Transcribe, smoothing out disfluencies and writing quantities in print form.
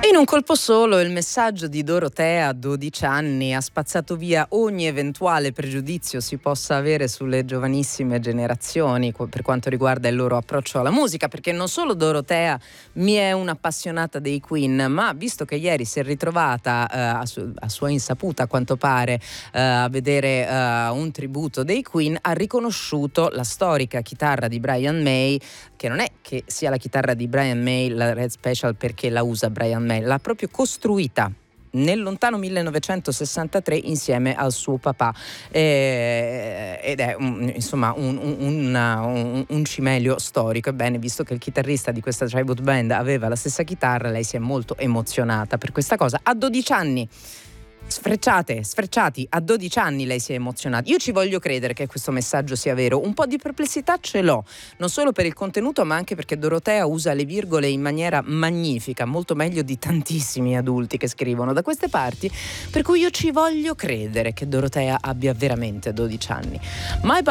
In un colpo solo il messaggio di Dorotea, 12 anni, ha spazzato via ogni eventuale pregiudizio si possa avere sulle giovanissime generazioni per quanto riguarda il loro approccio alla musica, perché non solo Dorotea mi è un'appassionata dei Queen, ma visto che ieri si è ritrovata a sua insaputa a quanto pare a vedere un tributo dei Queen, ha riconosciuto la storica chitarra di Brian May, che non è che sia la chitarra di Brian May la Red Special perché la usa Brian May, l'ha proprio costruita nel lontano 1963 insieme al suo papà, ed è un cimelio storico. Ebbene, visto che il chitarrista di questa tribute band aveva la stessa chitarra, lei si è molto emozionata per questa cosa. A 12 anni, sfrecciati, a 12 anni lei si è emozionata. Io ci voglio credere che questo messaggio sia vero. Un po' di perplessità ce l'ho, non solo per il contenuto ma anche perché Dorotea usa le virgole in maniera magnifica, molto meglio di tantissimi adulti che scrivono da queste parti, per cui io ci voglio credere che Dorotea abbia veramente 12 anni.